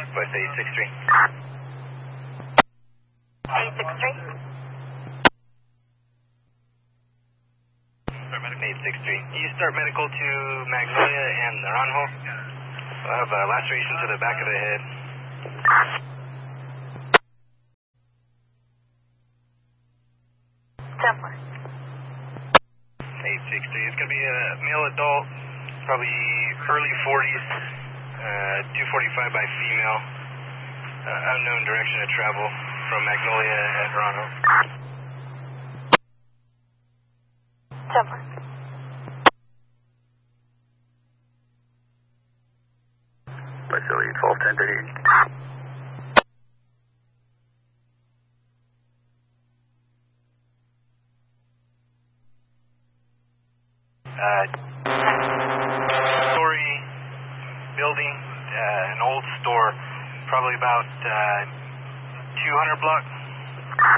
West 863. 863. Start medical 863. You start medical to Magnolia and Naranjo. I'll have a laceration to the back of the head. Templar. 863. It's going to be a male adult, probably early 40s, 245 by female. Unknown direction of travel from Magnolia and Naranjo. Templar. Facility 121038. Story building, an old store, probably about 200 block.